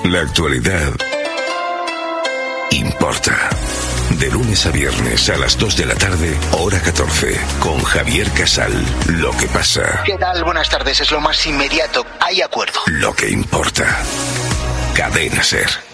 La actualidad importa. De lunes a viernes a las 2 de la tarde, hora 14, con Javier Casal. Lo que pasa. ¿Qué tal? Buenas tardes. Es lo más inmediato. Hay acuerdo. Lo que importa. Cadena SER.